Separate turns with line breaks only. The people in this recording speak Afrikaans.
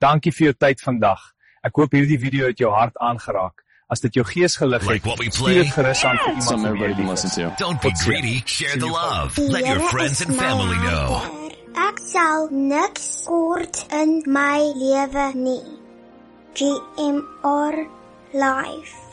Dankie vir jou tyd vandag. Ek hoop hierdie video het jou hart aangeraak. As dit jou gees gelig het, stuur dit gerus aan vir iemand
everybody can listen to.
Don't be greedy, share the love. Let your friends and family know.
Ek sal niks kort in my lewe nie. GMR Live.